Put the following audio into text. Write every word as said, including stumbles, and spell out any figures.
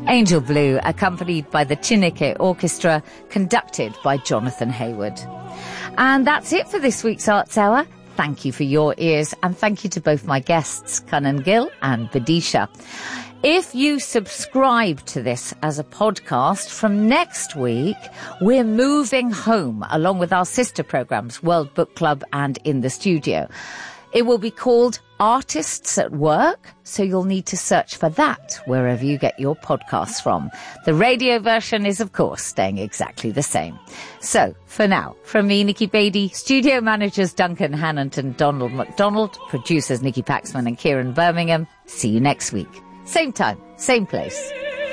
Angel Blue, accompanied by the Chineke Orchestra, conducted by Jonathan Hayward. And that's it for this week's Arts Hour. Thank you for your ears, and thank you to both my guests, Kanan Gill and Vidisha. If you subscribe to this as a podcast, from next week, we're moving home along with our sister programs, World Book Club and In the Studio. It will be called Artists at Work, so you'll need to search for that wherever you get your podcasts from. The radio version is, of course, staying exactly the same. So, for now, from me, Nikki Beattie, studio managers Duncan Hannant and Donald McDonald, producers Nikki Paxman and Kieran Birmingham, see you next week. Same time, same place.